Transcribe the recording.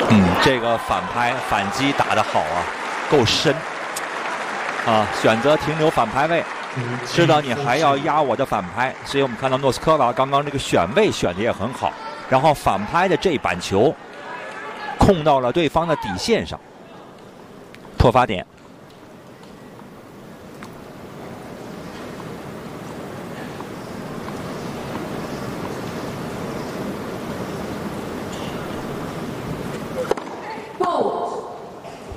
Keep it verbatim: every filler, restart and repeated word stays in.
嗯，这个反拍反击打得好啊，够深啊！选择停留反拍位，知道你还要压我的反拍，所以我们看到诺斯科娃刚刚这个选位选的也很好，然后反拍的这板球控到了对方的底线上，破发点。